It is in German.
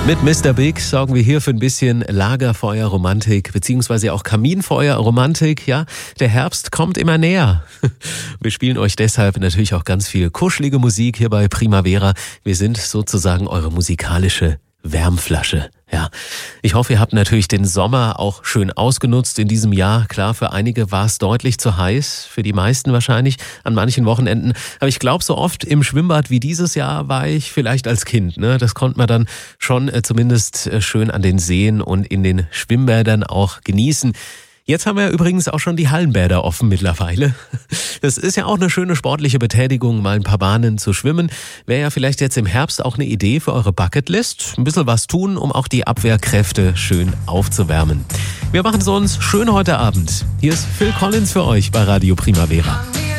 Mit Mr. Big sorgen wir hier für ein bisschen Lagerfeuerromantik beziehungsweise auch Kaminfeuerromantik. Ja, der Herbst kommt immer näher. Wir spielen euch deshalb natürlich auch ganz viel kuschelige Musik hier bei Primavera. Wir sind sozusagen eure musikalische Wärmflasche. Ja, ich hoffe, ihr habt natürlich den Sommer auch schön ausgenutzt in diesem Jahr. Klar, für einige war es deutlich zu heiß, für die meisten wahrscheinlich an manchen Wochenenden. Aber ich glaube, so oft im Schwimmbad wie dieses Jahr war ich vielleicht als Kind. Ne? Das konnte man dann schon zumindest schön an den Seen und in den Schwimmbädern auch genießen. Jetzt haben wir übrigens auch schon die Hallenbäder offen mittlerweile. Das ist ja auch eine schöne sportliche Betätigung, mal ein paar Bahnen zu schwimmen. Wäre ja vielleicht jetzt im Herbst auch eine Idee für eure Bucketlist. Ein bisschen was tun, um auch die Abwehrkräfte schön aufzuwärmen. Wir machen es uns schön heute Abend. Hier ist Phil Collins für euch bei Radio Primavera.